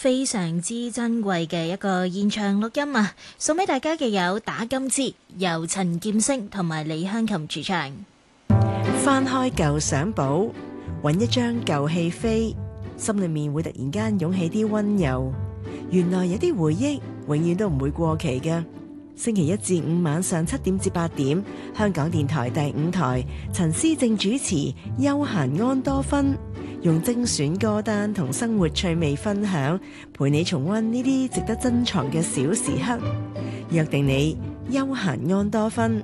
非常之珍貴嘅一個現場錄音啊，送俾大家嘅有打金枝，由陳劍聲同埋李香琴主唱。 翻開舊相簿，揾一張舊戲飛，心裏面會突然間湧起啲溫柔。原來有啲回憶永遠都唔會過期嘅。星期一至五晚上7點至8點，香港電台第5台，陳思正主持《悠閒安多芬》，用精選歌單同生活趣味分享，陪你重溫呢啲值得珍藏嘅小時刻。約定你悠閒安多芬。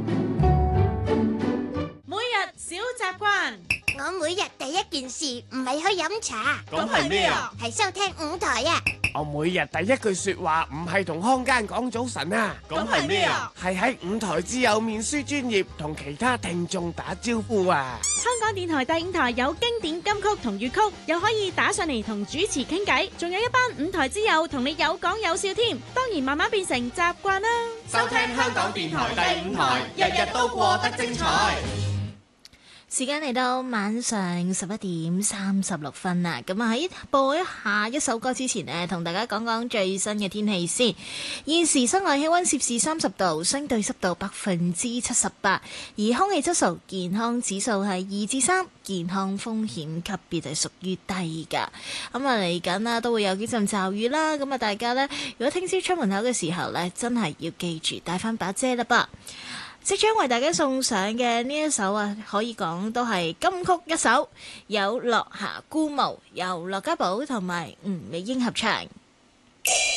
每日小習慣， 我每日第一件事唔係去飲茶， 咁係咩啊？ 係收聽5台啊！ 我每日第一句說話唔係同康間講早晨啊， 咁係咩啊？ 係喺5台之友面書專頁同其他聽眾打招呼啊！ 香港電台第5台有經典金曲同粵曲，又可以打上嚟同主持傾偈，仲有一班5台之友同你有講有笑添。當然慢慢變成習慣啦。 收聽香港電台第5台，日日都過得精彩。 時間嚟到晚上11點36分啦，咁啊喺播下一首歌之前呢，同大家講講最新嘅天氣先。現時室外氣溫攝氏30度，相對濕度78%，而空氣質素健康指數係2至3，健康風險級別係屬於低噶。咁啊嚟緊啦，都會有幾陣驟雨啦，咁啊大家呢，如果聽朝出門口嘅時候呢，真係要記住帶翻把遮啦噃。即將為大家送上嘅呢一首啊，可以講都係金曲一首，有落霞孤鶩，由羅家寶同埋吳美英合唱。